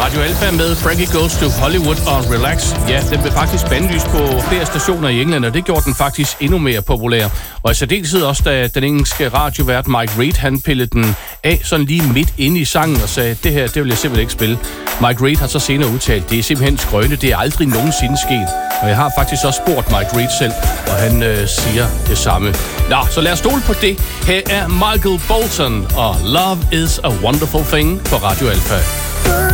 Radio Alpha med Frankie Goes to Hollywood og Relax. Ja, den blev faktisk bandlyst på flere stationer i England, og det gjorde den faktisk endnu mere populær. Og i særdeleshed også, da den engelske radiovært Mike Reid, han pillede den af sådan lige midt inde i sangen og sagde, det her, det vil jeg simpelthen ikke spille. Mike Reid har så senere udtalt, det er simpelthen skrøne, det er aldrig nogensinde sket. Og jeg har faktisk også spurgt Mike Reid selv, og han siger det samme. Nå, så lad os stole på det. Her er Michael Bolton og Love is a Wonderful Thing på Radio Alpha.